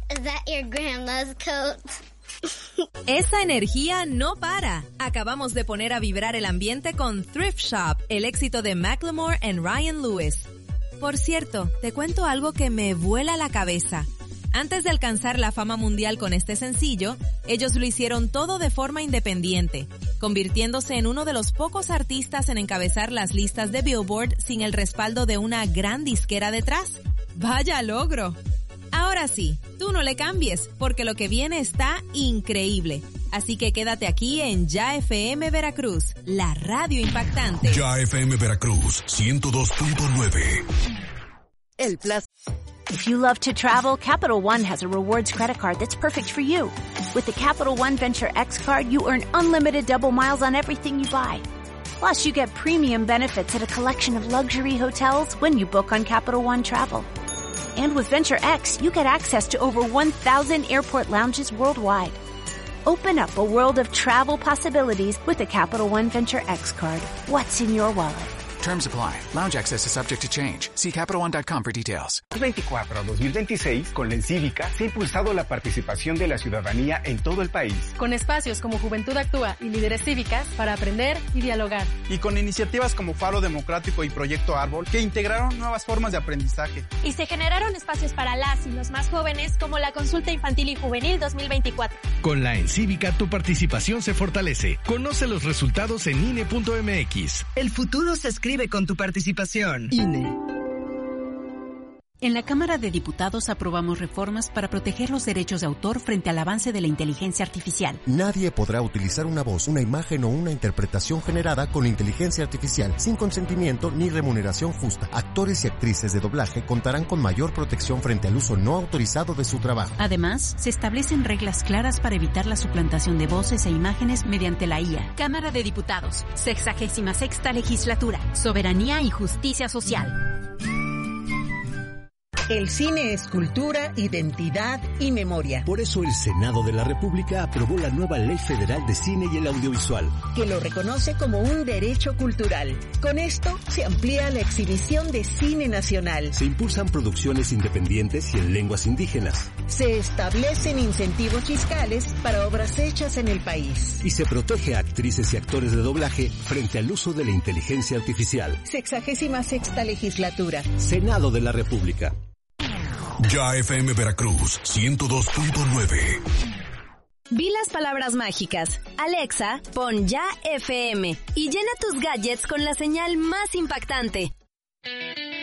Is that your grandma's coat? Esa energía no para. Acabamos de poner a vibrar el ambiente con Thrift Shop, el éxito de Macklemore and Ryan Lewis. Por cierto, te cuento algo que me vuela la cabeza. Antes de alcanzar la fama mundial con este sencillo, ellos lo hicieron todo de forma independiente, convirtiéndose en uno de los pocos artistas en encabezar las listas de Billboard sin el respaldo de una gran disquera detrás. ¡Vaya logro! Ahora sí, tú no le cambies, porque lo que viene está increíble. Así que quédate aquí en Ya FM Veracruz, la radio impactante. Ya FM Veracruz, 102.9. El Plaza. If you love to travel, Capital One has a rewards credit card that's perfect for you. With the Capital One Venture X card, you earn unlimited double miles on everything you buy. Plus, you get premium benefits at a collection of luxury hotels when you book on Capital One Travel. And with Venture X, you get access to over 1,000 airport lounges worldwide. Open up a world of travel possibilities with the Capital One Venture X card. What's in your wallet? Terms apply. Lounge access is subject to change. See CapitalOne.com for details. 2024-2026, con la Encívica, se ha impulsado la participación de la ciudadanía en todo el país. Con espacios como Juventud Actúa y Líderes Cívicas para aprender y dialogar. Y con iniciativas como Faro Democrático y Proyecto Árbol, que integraron nuevas formas de aprendizaje. Y se generaron espacios para las y los más jóvenes, como la Consulta Infantil y Juvenil 2024. Con la Encívica, tu participación se fortalece. Conoce los resultados en INE.mx. El futuro se escribe con tu participación. INE. En la Cámara de Diputados aprobamos reformas para proteger los derechos de autor frente al avance de la inteligencia artificial. Nadie podrá utilizar una voz, una imagen o una interpretación generada con inteligencia artificial sin consentimiento ni remuneración justa. Actores y actrices de doblaje contarán con mayor protección frente al uso no autorizado de su trabajo. Además, se establecen reglas claras para evitar la suplantación de voces e imágenes mediante la IA. Cámara de Diputados, 66ª Legislatura, Soberanía y Justicia Social. El cine es cultura, identidad y memoria. Por eso el Senado de la República aprobó la nueva Ley Federal de Cine y el Audiovisual, que lo reconoce como un derecho cultural. Con esto se amplía la exhibición de cine nacional. Se impulsan producciones independientes y en lenguas indígenas. Se establecen incentivos fiscales para obras hechas en el país. Y se protege a actrices y actores de doblaje frente al uso de la inteligencia artificial. 66ª Legislatura. Senado de la República. Ya FM Veracruz, 102.9. Vi las palabras mágicas. Alexa, pon Ya FM y llena tus gadgets con la señal más impactante.